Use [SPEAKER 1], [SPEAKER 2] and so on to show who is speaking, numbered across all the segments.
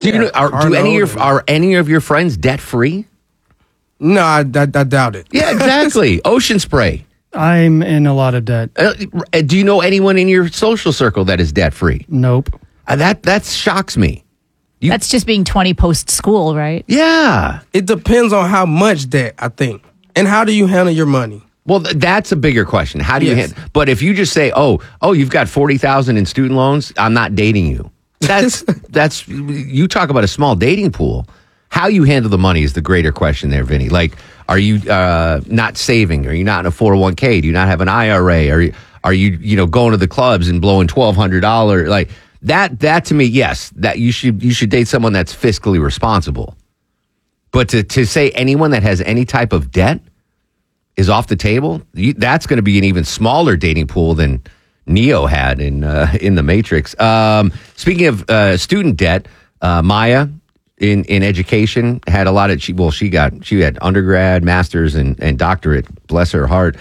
[SPEAKER 1] Are any of your friends debt free?
[SPEAKER 2] No, I doubt it.
[SPEAKER 1] Yeah, exactly. Ocean Spray.
[SPEAKER 3] I'm in a lot of debt.
[SPEAKER 1] Do you know anyone in your social circle that is debt free?
[SPEAKER 3] Nope.
[SPEAKER 1] That shocks me.
[SPEAKER 4] That's just being 20 post school, right?
[SPEAKER 1] Yeah.
[SPEAKER 2] It depends on how much debt, I think. And how do you handle your money?
[SPEAKER 1] Well, that's a bigger question. How do you handle? But if you just say, "Oh, you've got 40,000 in student loans," I'm not dating you. That's you talk about a small dating pool. How you handle the money is the greater question there, Vinny. Like, are you not saving? Are you not in a 401k? Do you not have an IRA? Are you going to the clubs and blowing $1,200? Like that to me, yes, that you should date someone that's fiscally responsible. But to say anyone that has any type of debt is off the table, that's going to be an even smaller dating pool than Neo had in the Matrix. Speaking of student debt, Maya in education had a lot of she had undergrad, master's, and doctorate. Bless her heart.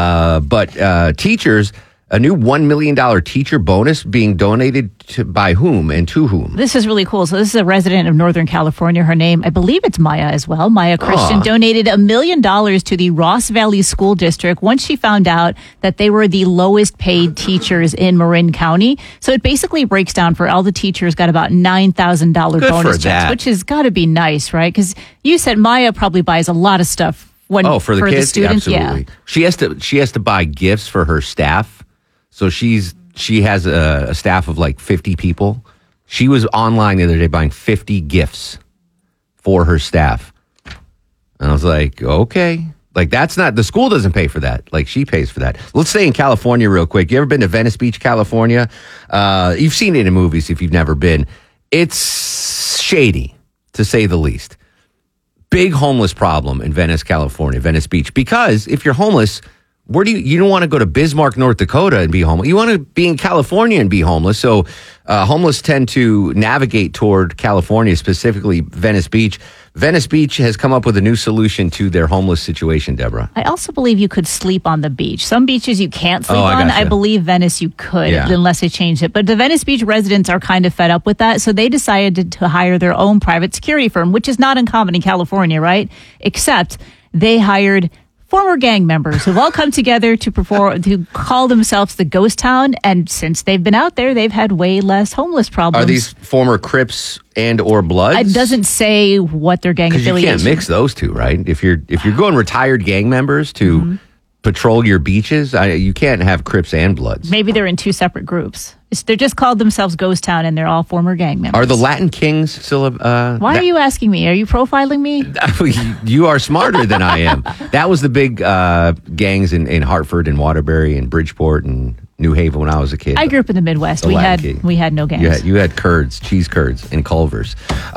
[SPEAKER 1] But teachers. A new $1 million teacher bonus being donated by whom and to whom?
[SPEAKER 4] This is really cool. So this is a resident of Northern California. Her name, I believe it's Maya as well. Maya Christian donated $1 million to the Ross Valley School District once she found out that they were the lowest paid teachers in Marin County. So it basically breaks down for all the teachers got about $9,000 bonus checks, which has got to be nice, right? Because you said Maya probably buys a lot of stuff
[SPEAKER 1] for the kids,
[SPEAKER 4] students.
[SPEAKER 1] Absolutely. Yeah. She has to buy gifts for her staff. So she has a staff of like 50 people. She was online the other day buying 50 gifts for her staff. And I was like, okay. Like, that's not, the school doesn't pay for that. Like, she pays for that. Let's stay in California real quick. You ever been to Venice Beach, California? You've seen it in movies if you've never been. It's shady, to say the least. Big homeless problem in Venice, California, Venice Beach. Because if you're homeless, where do you don't want to go to Bismarck, North Dakota and be homeless. You want to be in California and be homeless. So homeless tend to navigate toward California, specifically Venice Beach. Venice Beach has come up with a new solution to their homeless situation, Deborah.
[SPEAKER 4] I also believe you could sleep on the beach. Some beaches you can't sleep on.
[SPEAKER 1] Gotcha.
[SPEAKER 4] I believe Venice you could, unless they changed it. But the Venice Beach residents are kind of fed up with that. So they decided to hire their own private security firm, which is not uncommon in California, right? Except they hired former gang members who've all come together to call themselves the Ghost Town, and since they've been out there, they've had way less homeless problems.
[SPEAKER 1] Are these former Crips and or Bloods?
[SPEAKER 4] It doesn't say what their gang affiliation.
[SPEAKER 1] You can't mix those two, right? If you're going retired gang members to patrol your beaches, you can't have Crips and Bloods.
[SPEAKER 4] Maybe they're in two separate groups. They're just called themselves Ghost Town, and they're all former gang members.
[SPEAKER 1] Are the Latin Kings still?
[SPEAKER 4] Why are you asking me? Are you profiling me?
[SPEAKER 1] You are smarter than I am. That was the big gangs in Hartford and Waterbury and Bridgeport and New Haven when I was a kid.
[SPEAKER 4] I grew up in the Midwest. We had no gangs.
[SPEAKER 1] You had curds, cheese curds, and Culvers.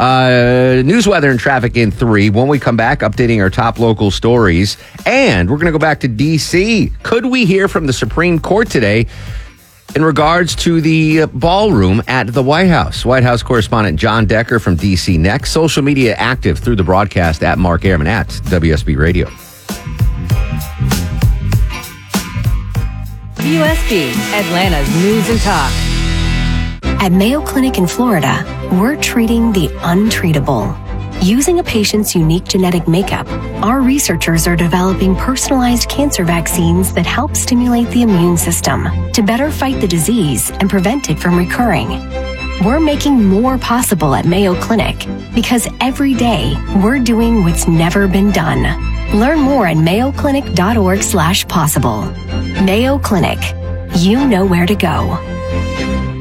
[SPEAKER 1] News, weather, and traffic in 3. When we come back, updating our top local stories, and we're going to go back to D.C. Could we hear from the Supreme Court today in regards to the ballroom at the White House? White House correspondent John Decker from D.C. next. Social media active through the broadcast at Mark Ehrman at WSB Radio.
[SPEAKER 5] WSB, Atlanta's News and Talk.
[SPEAKER 6] At Mayo Clinic in Florida, we're treating the untreatable. Using a patient's unique genetic makeup, our researchers are developing personalized cancer vaccines that help stimulate the immune system to better fight the disease and prevent it from recurring. We're making more possible at Mayo Clinic because every day we're doing what's never been done. Learn more at mayoclinic.org/possible. Mayo Clinic. You know where to go.